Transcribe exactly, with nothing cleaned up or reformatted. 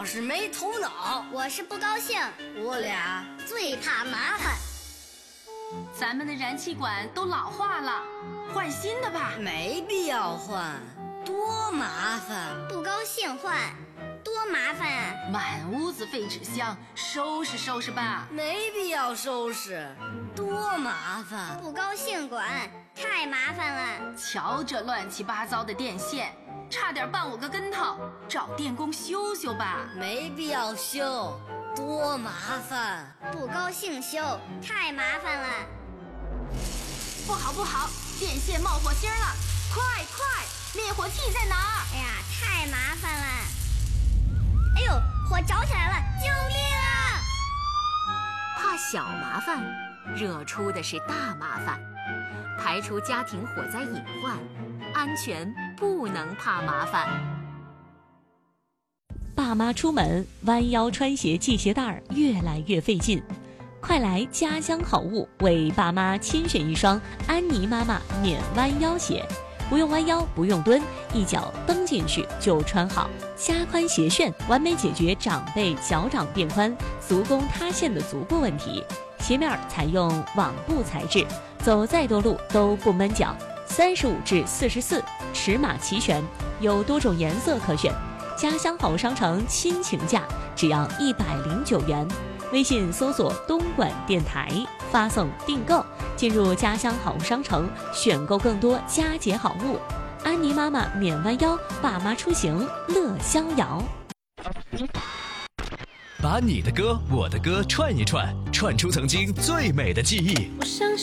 老是没头脑， 我是不高兴， 我俩最怕麻烦。 咱们的燃气管都老化了，换新的吧。 没必要换，多麻烦。 不高兴换，多麻烦啊！ 满屋子废纸箱，收拾收拾吧。 没必要收拾，多麻烦。 不高兴管，太麻烦了。 瞧这乱七八糟的电线，差点绊我个跟头，找电工修修吧。 没必要修，多麻烦。 不高兴修，太麻烦了。 不好不好，电线冒火星了，快快，灭火器在哪儿？ 哎呀，太麻烦了。哎呦，火着起来了，救命啊！ 怕小麻烦，惹出的是大麻烦。排除家庭火灾隐患，安全不能怕麻烦。 爸妈出门弯腰穿鞋系鞋带越来越费劲，快来家乡好物为爸妈亲选一双安妮妈妈免弯腰鞋，不用弯腰，不用蹲，一脚蹬进去就穿好。加宽鞋楦，完美解决长辈脚掌变宽、足弓塌陷的足部问题。鞋面采用网布材质，走再多路都不闷脚。三十五至四十四，尺码齐全，有多种颜色可选。家乡好物商城亲情价只要一百零九元。微信搜索东莞电台，发送订购，进入家乡好物商城，选购更多佳节好物。安妮妈妈免弯腰，爸妈出行乐逍遥。 把你的歌我的歌串一串，串出曾经最美的记忆。 我相信